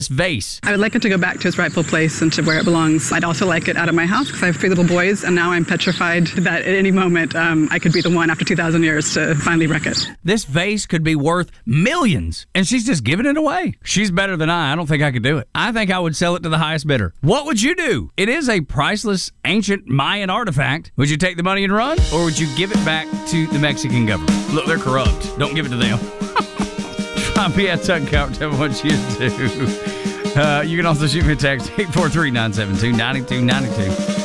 this vase? I would like it to go back to its rightful place and to where it belongs. I'd also like it out of my house because I have 3 little boys, and now I'm petrified that at any moment I could be the one after 2,000 years to finally wreck it. This vase could be worth millions, and she's just giving it away. She's better than I don't think I could do it. I think I would sell it to the highest bidder. What would you do? It is a priceless, ancient Mayan artifact. Would you take the money and run, or would you give it back to the Mexican government? Look, they're corrupt. Don't give it to them. Drop me at Tug Count. Tell me what you do. You can also shoot me a text, 843-972-9292.